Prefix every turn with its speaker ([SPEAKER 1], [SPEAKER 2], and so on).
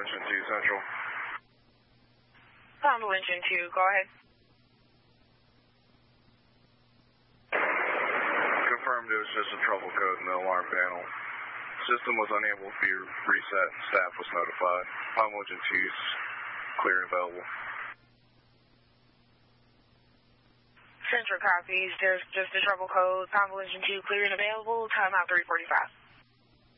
[SPEAKER 1] Engine 2 Central.
[SPEAKER 2] Palm Engine 2, go ahead.
[SPEAKER 1] Confirmed it was just a trouble code in the alarm panel. System was unable to be reset and staff was notified. Palm Engine 2's clear and available.
[SPEAKER 2] Central copies, there's just a trouble code. Palm Engine 2 clear and available. Timeout 3:45.